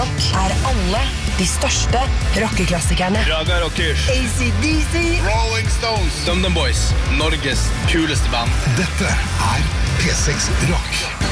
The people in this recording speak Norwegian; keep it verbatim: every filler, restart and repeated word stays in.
rock er alle de største rockeklassikerne. Raga Rockers, A C D C, Rolling Stones, DumDum Boys, Norges kuleste band. Dette er P seks Rock.